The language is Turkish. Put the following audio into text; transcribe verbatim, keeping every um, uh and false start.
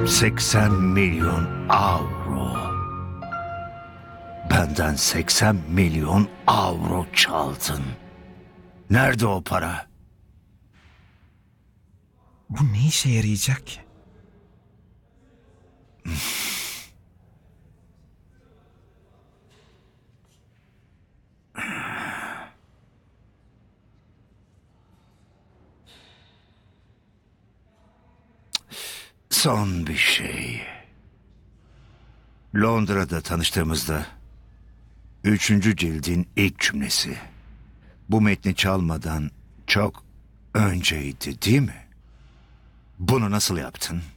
seksen milyon avro. Benden seksen milyon avro çaldın. Nerede o para? Bu ne işe yarayacak ki? Son bir şey. Londra'da tanıştığımızda üçüncü cildin ilk cümlesi bu metni çalmadan çok önceydi, değil mi? Bunu nasıl yaptın?